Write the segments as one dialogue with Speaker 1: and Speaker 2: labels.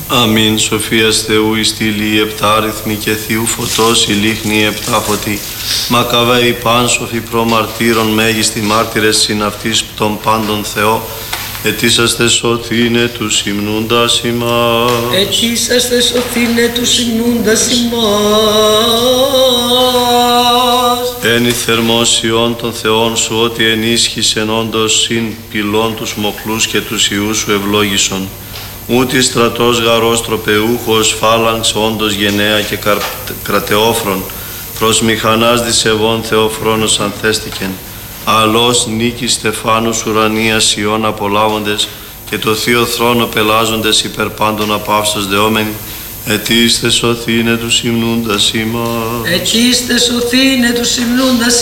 Speaker 1: Αμήν. Σοφίας Θεού η στήλη επτάριθμη και Θείου φωτός η λίχνη επτάφωτη. Μακαβαίοι πάνσοφοι προμαρτύρων μέγιστοι μάρτυρες συναυτής των πάντων Θεό. Ετήσαστε σωθήνε τους υμνούντας ημάς.
Speaker 2: Ετήσαστε σωθήνε τους υμνούντας ημάς.
Speaker 1: Ένι θερμόσιον των Θεών σου ότι ενίσχυσεν όντως συν πυλών τους μοχλούς και τους ιούς σου ευλόγησον. Ούτι στρατός γαρός τροπεούχος φάλαγξ όντως γενναία και κρατεόφρον, προς μηχανάς δισεβών Θεοφρόνος ανθέστηκεν. Αλλός νίκης στεφάνους ουρανίας ιών απολάβοντες και το θείο θρόνο πελάζοντες υπερ πάντων απαύσος δεόμενοι. Ετήστε σωθήνε τους υμνούντας ημάς.
Speaker 2: Ετήστε σωθήνε τους υμνούντας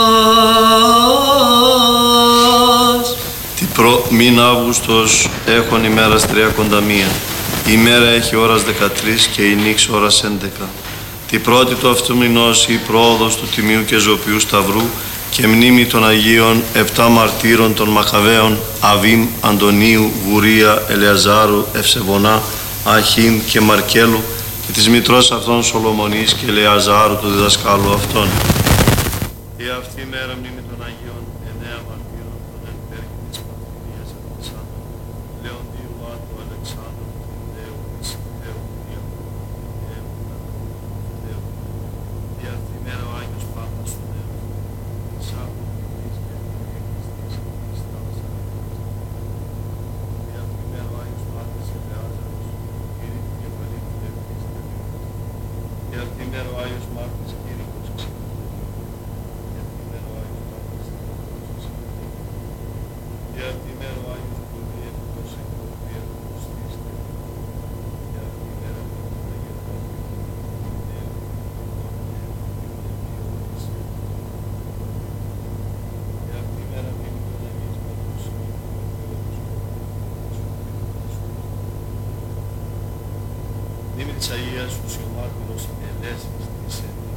Speaker 2: ημάς.
Speaker 1: Τι μήν Αύγουστος έχων ημέρας 31. Η μέρα έχει ώρας 13 και η νύξ ώρας 11. Τη πρώτη του αυτού μηνός η πρόοδος του Τιμίου και Ζωπιού Σταυρού και μνήμη των Αγίων 7 μαρτύρων των Μακαβαίων Αβίμ, Αντωνίου, Γουρία, Ελεαζάρου, Ευσεβονά, Αχίμ και Μαρκέλου και της μητρός αυτών Σολομονής και Ελεαζάρου του διδασκάλου αυτών. Η αυτή η μέρα μνήμη των Αγίων 9 μαρτύρων των Ενπέρκη της Παθηνίας Αλεξάνδρου, Λεοντίου Άτου Αλεξάνδρου, Τινδαίου, Ισηδαίου, Ιακωβίου, Θεού. Η αυτή η μέρα ο Άγιος Πάπας του Νέου, της Άκου Τιμής και Τιμής της Θάλασσας. Η αυτή η μέρα ο Άγιος Πάπας Ελεάζαρος, Κυρίου και Παλίτου Λευτής Τελείου. Η αυτή η μέρα ο Άγιος Μάρτης Κύρικος Ξυπνού. Η αυτή η μέρα ο Άγιος Πάπας Θεοδόρος Ξυπνού. Η αυτή η μέρα ο Άγιος Πολυεύκος Εκδοβίευκος της Τελείου. Η αυτή η μέρα ο Άγιος η αυτή η μέρα μείνει των Αγίης Πατροσύνη του Θεόδους μνήμη της Αγίας Ουσιομάρτυρος Ελέσης της Ελλήνης.